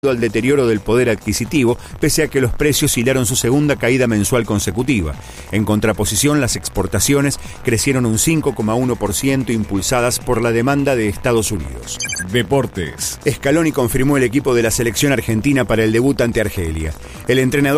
al deterioro del poder adquisitivo, pese a que los precios hilaron su segunda caída mensual consecutiva. En contraposición, las exportaciones crecieron un 5,1%, impulsadas por la demanda de Estados Unidos. Deportes. Scaloni confirmó el equipo de la selección argentina para el debut ante Argelia. El entrenador